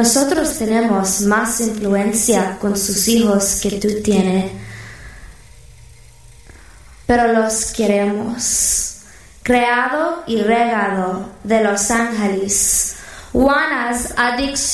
Nosotros tenemos más influencia con sus hijos que tú tienes, pero los queremos. Creado y regado de los ángeles. Juana's adicción